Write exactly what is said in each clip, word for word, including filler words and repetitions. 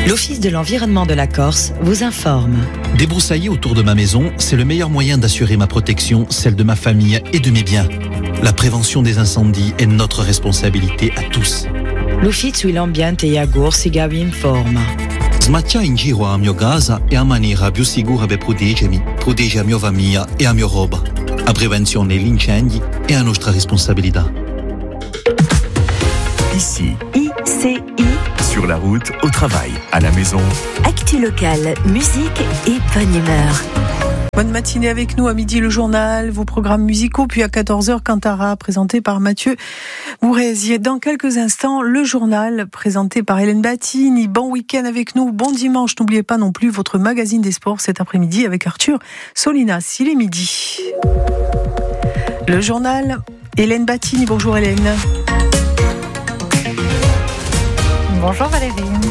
L'Office de l'environnement de la Corse vous informe. Débroussailler autour de ma maison, c'est le meilleur moyen d'assurer ma protection, celle de ma famille et de mes biens. La prévention des incendies est notre responsabilité à tous. L'Ufficio l'ambiente e agorsi vi informa. Smattia in giro a mio casa è a maniera più sicura per proteggermi, protegge a mia famiglia e a mia roba. A prevenzione degli incendi è a nostra responsabilità. Ici, I C I, sur la route, au travail, à la maison. actu locale, musique et bonne humeur. Bonne matinée avec nous, à midi le journal, vos programmes musicaux, puis à quatorze heures Cantara, présenté par Mathieu Bourrézier. Dans quelques instants, le journal, présenté par Hélène Battini. Bon week-end avec nous, bon dimanche. N'oubliez pas non plus votre magazine des sports cet après-midi avec Arthur Solinas. Il est midi. Le journal, Hélène Battini. Bonjour Hélène. Bonjour Valérie.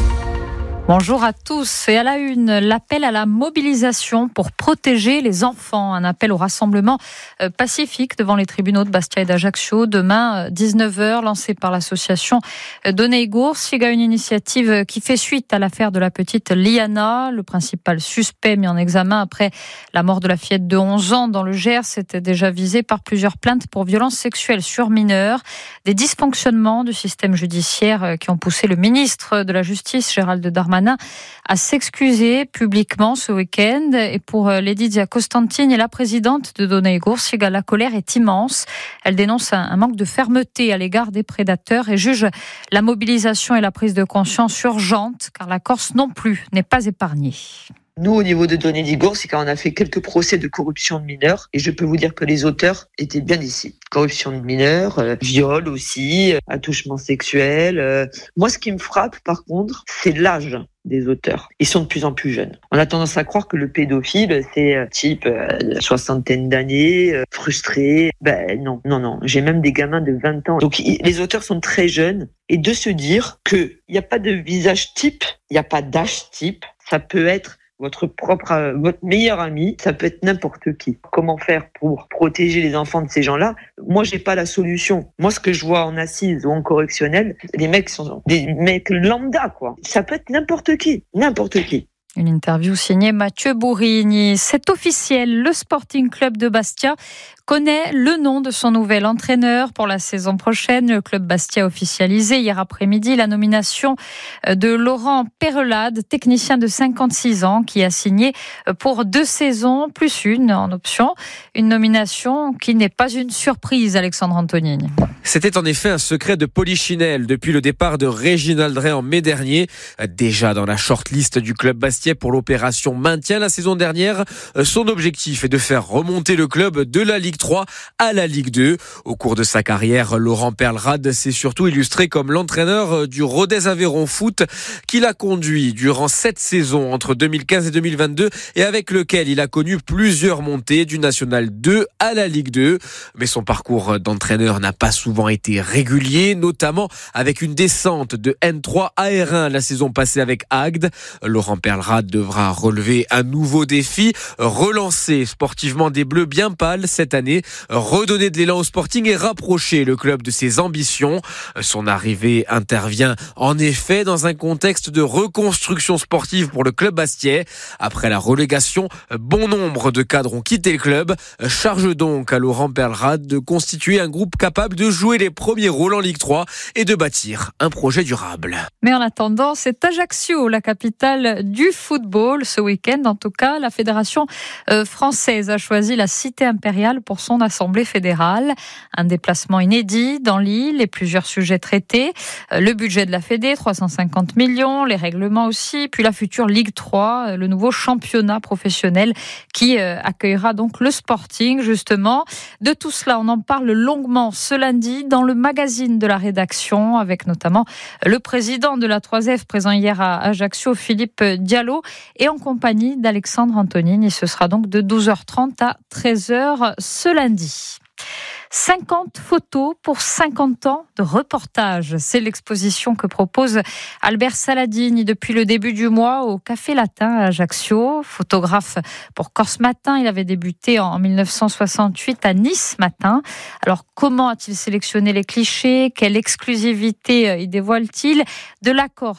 Bonjour à tous. Et à la une, l'appel à la mobilisation pour protéger les enfants. Un appel au rassemblement pacifique devant les tribunaux de Bastia et d'Ajaccio. Demain, dix-neuf heures, lancé par l'association Doneigor. C'est une initiative qui fait suite à l'affaire de la petite Liana. Le principal suspect mis en examen après la mort de la fillette de onze ans dans le Gers était déjà visé par plusieurs plaintes pour violences sexuelles sur mineurs. Des dysfonctionnements du système judiciaire qui ont poussé le ministre de la Justice, Gérald Darmanin, à s'excuser publiquement ce week-end. Et pour Laetitia Costantini, la présidente de Doneigor, la colère est immense. Elle dénonce un manque de fermeté à l'égard des prédateurs et juge la mobilisation et la prise de conscience urgente, car la Corse non plus n'est pas épargnée. Nous, au niveau de Doneigor, c'est quand on a fait quelques procès de corruption de mineurs, et je peux vous dire que les auteurs étaient bien ici. Corruption de mineurs, euh, viol aussi, euh, attouchement sexuel. Euh. Moi, ce qui me frappe, par contre, c'est l'âge des auteurs. Ils sont de plus en plus jeunes. On a tendance à croire que le pédophile, c'est euh, type euh, soixantaine d'années, euh, frustré. Ben non, non, non. J'ai même des gamins de vingt ans. Donc, y, les auteurs sont très jeunes. Et de se dire qu'il n'y a pas de visage type, il n'y a pas d'âge type, ça peut être votre propre, votre meilleur ami, ça peut être n'importe qui. Comment faire pour protéger les enfants de ces gens-là? Moi, j'ai pas la solution. Moi, ce que je vois en assise ou en correctionnel, les mecs sont des mecs lambda, quoi. Ça peut être n'importe qui, n'importe qui. Une interview signée Mathieu Bourigny. C'est officiel, le Sporting Club de Bastia connaît le nom de son nouvel entraîneur pour la saison prochaine. Le club Bastia a officialisé hier après-midi la nomination de Laurent Perelade, technicien de cinquante-six ans, qui a signé pour deux saisons, plus une en option. Une nomination qui n'est pas une surprise, Alexandre Antonini. C'était en effet un secret de polichinelle depuis le départ de Réginald Ray en mai dernier. Déjà dans la shortlist du club Bastia pour l'opération maintien la saison dernière, son objectif est de faire remonter le club de la Ligue trois à la Ligue deux. Au cours de sa carrière, Laurent Perelade s'est surtout illustré comme l'entraîneur du Rodez Aveyron Foot qu'il a conduit durant sept saisons entre deux mille quinze et deux mille vingt-deux et avec lequel il a connu plusieurs montées du National deux à la Ligue deux. Mais son parcours d'entraîneur n'a pas souvent été régulier, notamment avec une descente de N trois à R un la saison passée avec Agde. Laurent Perelade devra relever un nouveau défi, relancer sportivement des Bleus bien pâles cette année, redonner de l'élan au Sporting et rapprocher le club de ses ambitions. Son arrivée intervient en effet dans un contexte de reconstruction sportive pour le club bastia. Après la relégation, bon nombre de cadres ont quitté le club. Charge donc à Laurent Perelade de constituer un groupe capable de jouer les premiers rôles en Ligue trois et de bâtir un projet durable. Mais en attendant, c'est Ajaccio, la capitale du football. Ce week-end, en tout cas, la fédération française a choisi la cité impériale pour son assemblée fédérale. Un déplacement inédit dans l'île et plusieurs sujets traités. Le budget de la Fédé, trois cent cinquante millions, les règlements aussi, puis la future Ligue trois, le nouveau championnat professionnel qui accueillera donc le Sporting, justement. De tout cela, on en parle longuement ce lundi dans le magazine de la rédaction, avec notamment le président de la trois F présent hier à Ajaccio, Philippe Diallo, et en compagnie d'Alexandre Antonini. Ce sera donc de douze heures trente à treize heures ce lundi. cinquante photos pour cinquante ans de reportage. C'est l'exposition que propose Albert Saladini depuis le début du mois au Café Latin à Ajaccio. Photographe pour Corse Matin, il avait débuté en mille neuf cent soixante-huit à Nice Matin. Alors comment a-t-il sélectionné les clichés? Quelle exclusivité y dévoile-t-il? De la Corse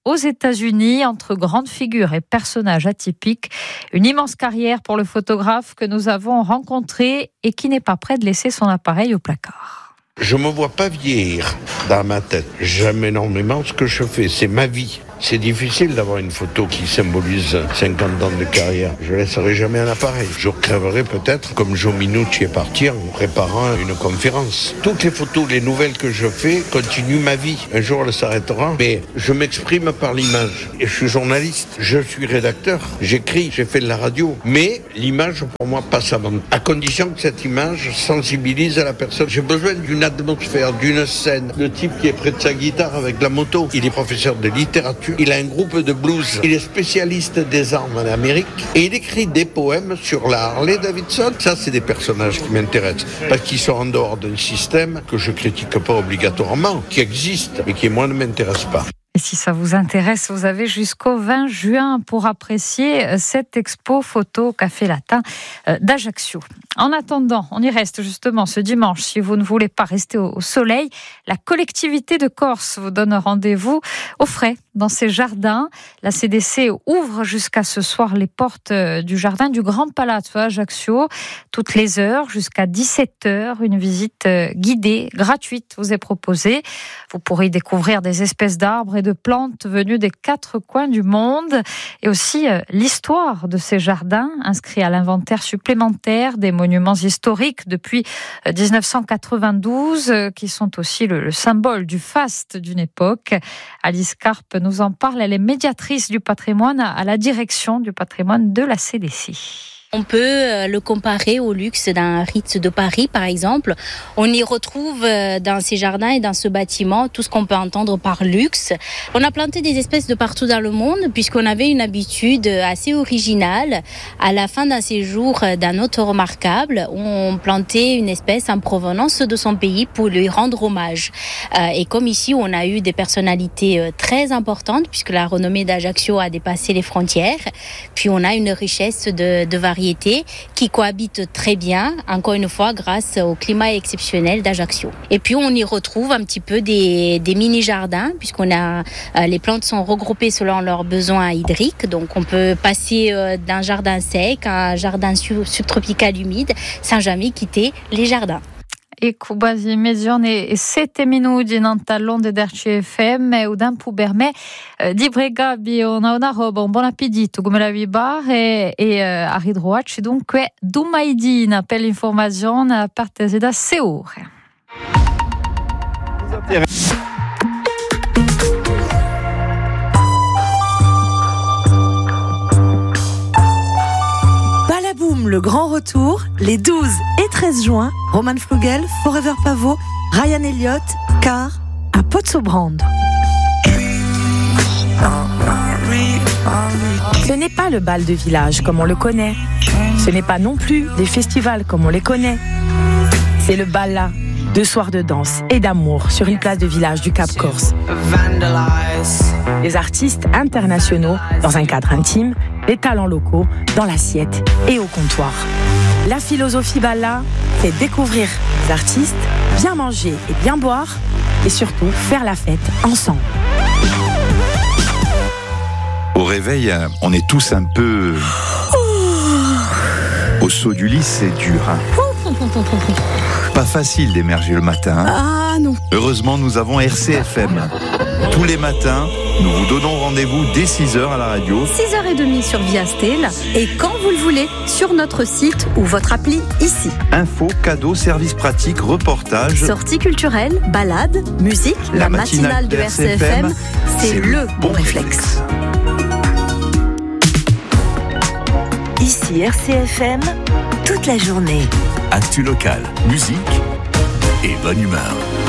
aux États-Unis entre grandes figures et personnages atypiques. Une immense carrière pour le photographe que nous avons rencontré et qui n'est pas prêt de laisser son appareil au placard. Je me vois pas vieillir dans ma tête. J'aime énormément ce que je fais, c'est ma vie. C'est difficile d'avoir une photo qui symbolise cinquante ans de carrière. Je laisserai jamais un appareil. Je crèverai peut-être, comme Joe Minucci est parti, en préparant une conférence. Toutes les photos, les nouvelles que je fais continuent ma vie. Un jour, elle s'arrêtera, mais je m'exprime par l'image. Et je suis journaliste, je suis rédacteur, j'écris, j'ai fait de la radio. Mais l'image, pour moi, passe avant. À condition que cette image sensibilise à la personne. J'ai besoin d'une atmosphère, d'une scène. Le type qui est près de sa guitare avec la moto, il est professeur de littérature. Il a un groupe de blues. Il est spécialiste des armes en Amérique et il écrit des poèmes sur la Harley Davidson. Ça, c'est des personnages qui m'intéressent parce qu'ils sont en dehors d'un système que je critique pas obligatoirement, qui existe mais qui, moi, ne m'intéresse pas. Et si ça vous intéresse, vous avez jusqu'au vingt juin pour apprécier cette expo photo au Café Latin d'Ajaccio. En attendant, on y reste justement ce dimanche. Si vous ne voulez pas rester au soleil, la collectivité de Corse vous donne rendez-vous au frais dans ses jardins. La C D C ouvre jusqu'à ce soir les portes du jardin du Grand Palazzo à Ajaccio. Toutes les heures jusqu'à dix-sept heures, une visite guidée, gratuite vous est proposée. Vous pourrez y découvrir des espèces d'arbres et de plantes venues des quatre coins du monde et aussi euh, l'histoire de ces jardins inscrits à l'inventaire supplémentaire des monuments historiques depuis euh, dix-neuf cent quatre-vingt-douze euh, qui sont aussi le, le symbole du faste d'une époque. Alice Carpe nous en parle, elle est médiatrice du patrimoine à la direction du patrimoine de la C D C. On peut le comparer au luxe d'un Ritz de Paris, par exemple. On y retrouve dans ces jardins et dans ce bâtiment tout ce qu'on peut entendre par luxe. On a planté des espèces de partout dans le monde puisqu'on avait une habitude assez originale. À la fin d'un séjour d'un hôte remarquable, on plantait une espèce en provenance de son pays pour lui rendre hommage. Et comme ici, on a eu des personnalités très importantes puisque la renommée d'Ajaccio a dépassé les frontières. Puis on a une richesse de, de variétés qui cohabitent très bien, encore une fois, grâce au climat exceptionnel d'Ajaccio. Et puis, on y retrouve un petit peu des, des mini-jardins, puisqu'on a, euh, les plantes sont regroupées selon leurs besoins hydriques. Donc, on peut passer euh, d'un jardin sec à un jardin subtropical humide sans jamais quitter les jardins. E quasi mezz'ore e sette minuti in talon de Derci F M e un po' per me di bregabi una una roba un buon appetito come la vibar e, e a ridroarci dunque domaidina per l'informazione a partire da sei ore. Balaboum, le grand retour, les douze et treize juin, Roman Flugel, Forever Pavot, Ryan Elliott, Car, à Pozzobrand. Ce n'est pas le bal de village comme on le connaît. Ce n'est pas non plus les festivals comme on les connaît. C'est le bal là, deux soirs de danse et d'amour sur une place de village du Cap Corse. Des artistes internationaux dans un cadre intime, des talents locaux dans l'assiette et au comptoir. La philosophie Balla, c'est découvrir les artistes, bien manger et bien boire et surtout faire la fête ensemble. Au réveil, on est tous un peu... Au saut du lit, c'est dur. Hein. Pas facile d'émerger le matin. Ah non. Heureusement, nous avons R C F M. Tous les matins, nous vous donnons rendez-vous dès six heures à la radio. six heures trente sur Viastel et quand vous le voulez, sur notre site ou votre appli ici. Infos, cadeaux, services pratiques, reportages. Sorties culturelles, balades, musique, la, la matinale, matinale de R C F M, c'est, c'est le bon réflexe. réflexe. Ici R C F M, toute la journée. Actu local, musique et bonne humeur.